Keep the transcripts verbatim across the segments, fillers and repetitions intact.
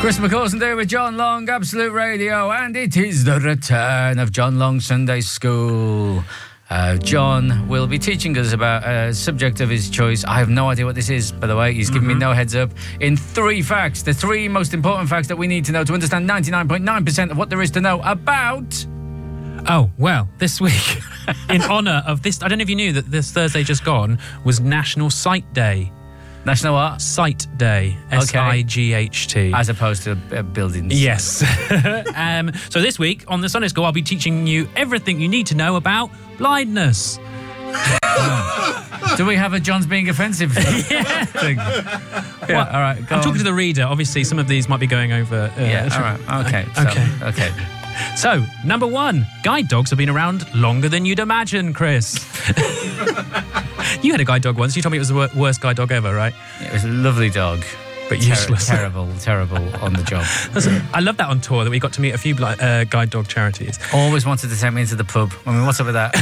Chris McCausland there with John Long, Absolute Radio, and it is the return of John Long Sunday School. Uh, John will be teaching us about a subject of his choice. I have no idea what this is, by the way. He's given mm-hmm. me no heads up. In three facts, the three most important facts that we need to know to understand ninety-nine point nine percent of what there is to know about... Oh, well, this week, in honour of this... I don't know if you knew that this Thursday just gone was National Sight Day. National what? Sight Day. S I G H T. As opposed to uh, buildings. Yes. um, so this week on the Sunday School, I'll be teaching you everything you need to know about blindness. Do we have a John's being offensive yeah. thing? Yeah, well, all right. Go I'm on. talking to the reader. Obviously, some of these might be going over. Uh, yeah, all right. Okay. Okay. So, okay. So, number one, guide dogs have been around longer than you'd imagine, Chris. You had a guide dog once. You told me it was the wor- worst guide dog ever, right? It was a lovely dog. But useless. Ter- terrible, terrible on the job. I love that on tour, that we got to meet a few uh, guide dog charities. Always wanted to take me into the pub. I mean, what's up with that?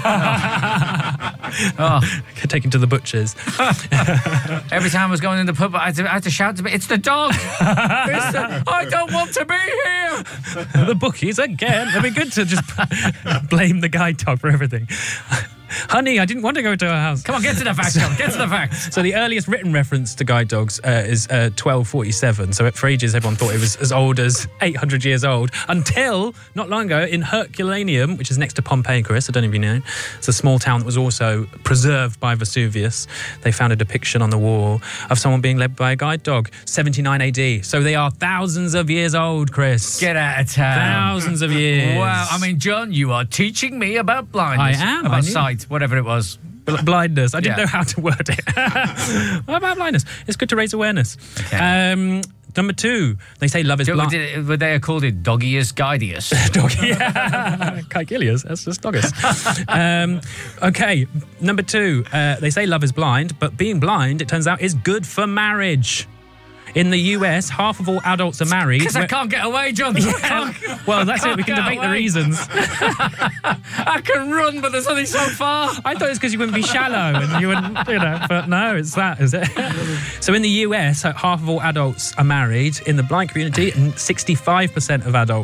oh. oh. Take him to the butchers. Every time I was going in the pub, I had to, I had to shout to me, it's the dog! It's the, I don't want to be here! The bookies again. It'd be good to just blame the guide dog for everything. Honey, I didn't want to go to her house. Come on, get to the facts, John. Get to the facts. So the earliest written reference to guide dogs uh, is uh, twelve forty-seven. So for ages, everyone thought it was as old as eight hundred years old. Until, not long ago, in Herculaneum, which is next to Pompeii, Chris, I don't know if you know. It's a small town that was also preserved by Vesuvius. They found a depiction on the wall of someone being led by a guide dog. seventy-nine A D. So they are thousands of years old, Chris. Get out of town. Thousands of years. Wow. I mean, John, you are teaching me about blindness. I am. About I sight. Whatever it was. Bl- blindness. I didn't yeah. know how to word it. What about blindness? It's good to raise awareness. Okay. Um, number two, they say love is blind. Did, were they called it Doggius Guidius? Doggy, yeah. Caecilius, that's just Doggus. um, okay, number two, uh, they say love is blind, but being blind, it turns out, is good for marriage. In the U S, half of all adults are married. Because I can't get away, John. Yeah. Well, that's it. We can debate away. the reasons. I can run, but there's only so far. I thought it's because you wouldn't be shallow and you wouldn't, you know, but no, it's that, is it? So in the U S, half of all adults are married. In the blind community, sixty-five percent of adults